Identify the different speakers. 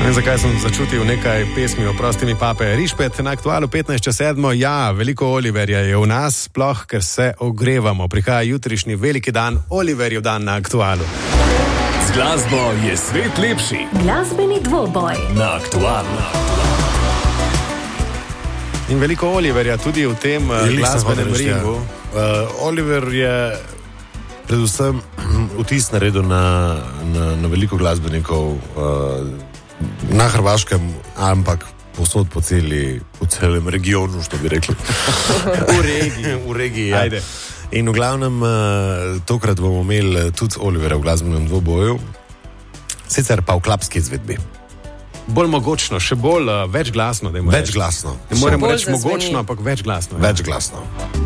Speaker 1: In zakaj sem začutil nekaj pesmi Oprosti mi pape. Rišpet na Aktualu 15:07. Ja, veliko Oliverja je v nas, sploh ker se ogrevamo. Prihaja jutrišnji veliki dan, Oliverjev dan na Aktualu.
Speaker 2: Z glasbo je svet lepši.
Speaker 3: Glasbeni dvoboj
Speaker 2: Na Aktualu.
Speaker 1: In veliko Oliverja tudi v tem glasbenem ringu.
Speaker 4: Oliver je predvsem vtis naredil na veliko glasbenikov na Hrvaškem, ampak povsod po celem regionu, što bi rekli. V regiji, ja.
Speaker 1: Ajde.
Speaker 4: In v glavnem, tokrat bomo imeli tudi Olivera v glasbenem dvoboju, sicer pa v klapski izvedbi.
Speaker 1: Bolj mogočno, še bolj večglasno.
Speaker 4: Večglasno.
Speaker 1: Ne moremo reči mogočno, ampak večglasno.
Speaker 4: Večglasno.